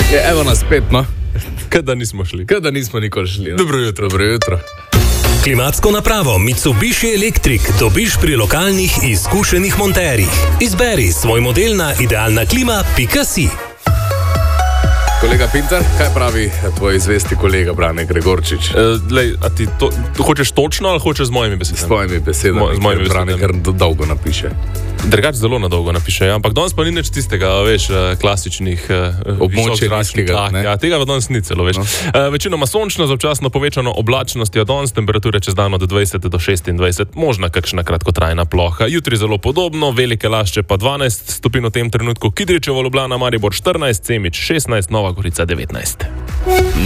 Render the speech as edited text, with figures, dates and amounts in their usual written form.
Evo nas spet, no. Kada nismo šli. Kada nismo nikoli šli. No? Dobro jutro. Dobro jutro. Klimatsko napravo Mitsubishi Electric dobiš pri lokalnih izkušenih monterjih. Izberi svoj model na idealnaklima.si. Kolega Pintar, kaj pravi tvoj zvesti kolega Brane Gregorčič? A ti hočeš točno ali hočeš z mojimi besedami? S tvojimi besedami, z mojimi Brane kar dolgo napiše. Drugače zelo na dolgo napiše, ampak danes pa ni nič tistega, veš, klasičnih območij nizkega. Ja, tega pa danes ni celo, veš. No. Večinoma sončno, z občasno povečano oblačnostjo, danes temperature čez dan od 20 do 26, možna kakšna kratkotrajna ploha. Jutri zelo podobno, Velike Lašče pa 12 stopinj v tem trenutku, Kidričevo, Ljubljana, Maribor 14, Semič 16, Nova Gorica 19.